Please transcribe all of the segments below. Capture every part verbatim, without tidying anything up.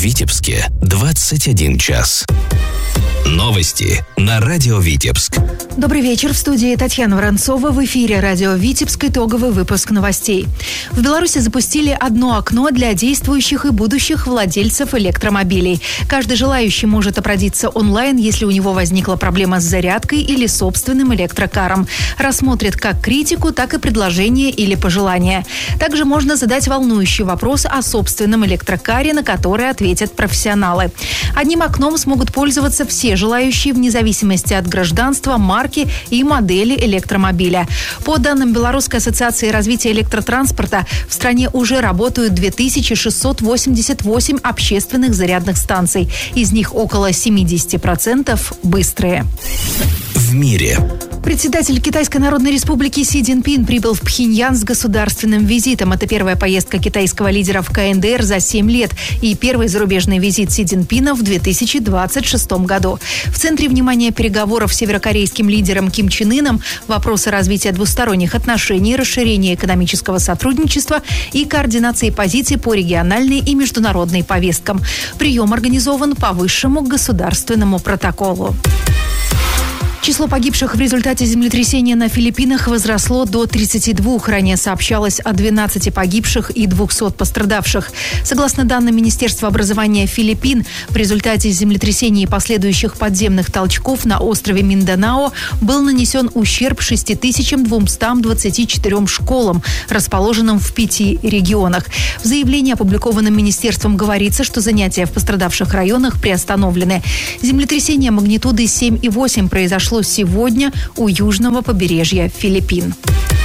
Витебске двадцать один час. Новости на радио Витебск. Добрый вечер. В студии Татьяна Воронцова. В эфире радио Витебск. Итоговый выпуск новостей. В Беларуси запустили одно окно для действующих и будущих владельцев электромобилей. Каждый желающий может обратиться онлайн, если у него возникла проблема с зарядкой или собственным электрокаром. Рассмотрит как критику, так и предложение или пожелание. Также можно задать волнующий вопрос о собственном электрокаре, на который ответят профессионалы. Одним окном смогут пользоваться все желающие, вне зависимости от гражданства, марки и модели электромобиля. По данным Белорусской ассоциации развития электротранспорта, в стране уже работают две тысячи шестьсот восемьдесят восемь общественных зарядных станций. Из них около семьдесят процентов быстрые. В мире. Председатель Китайской Народной Республики Си Цзиньпин прибыл в Пхеньян с государственным визитом. Это первая поездка китайского лидера в ка эн дэ эр за семь лет и первый зарубежный визит Си Цзиньпина в две тысячи двадцать шестом году. В центре внимания переговоров с северокорейским лидером Ким Чен Ыном вопросы развития двусторонних отношений, расширения экономического сотрудничества и координации позиций по региональной и международной повесткам. Прием организован по высшему государственному протоколу. Число погибших в результате землетрясения на Филиппинах возросло до тридцати двух. Ранее сообщалось о двенадцати погибших и двухсот пострадавших. Согласно данным Министерства образования Филиппин, в результате землетрясения и последующих подземных толчков на острове Минданао был нанесен ущерб шести тысячам двумстам двадцати четырем школам, расположенным в пяти регионах. В заявлении, опубликованном Министерством, говорится, что занятия в пострадавших районах приостановлены. Землетрясение магнитудой семь и восемь произошло сегодня у южного побережья Филиппин.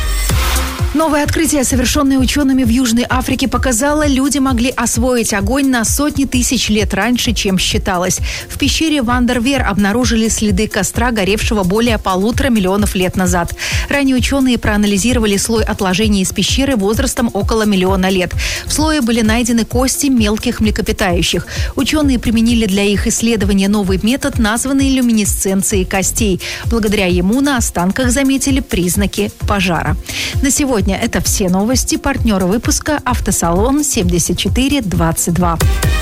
Новое открытие, совершенное учеными в Южной Африке, показало, люди могли освоить огонь на сотни тысяч лет раньше, чем считалось. В пещере Вандервер обнаружили следы костра, горевшего более полутора миллионов лет назад. Ранее ученые проанализировали слой отложений из пещеры возрастом около миллиона лет. В слое были найдены кости мелких млекопитающих. Ученые применили для их исследования новый метод, названный люминесценцией костей. Благодаря ему на останках заметили признаки пожара. На сегодня это все новости. Партнеры выпуска — автосалон семьдесят четыре двадцать два.